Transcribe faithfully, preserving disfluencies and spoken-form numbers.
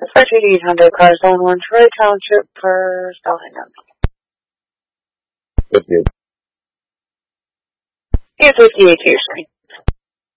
five eighty-eight Hyundai car, zone one, Troy Township, per Stallingham. fifty-eight. And fifty-eight to your screen.